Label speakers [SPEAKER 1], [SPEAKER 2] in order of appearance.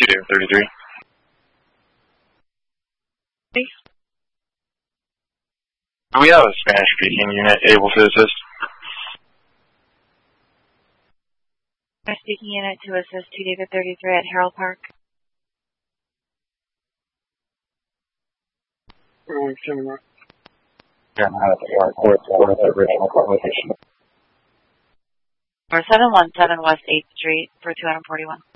[SPEAKER 1] David 33. Do we have a Spanish-speaking unit able to assist?
[SPEAKER 2] Spanish-speaking unit to assist 2 David 33 at Harold Park.
[SPEAKER 1] Yeah, I have the original location.
[SPEAKER 2] Or 717 West 8th Street for 241.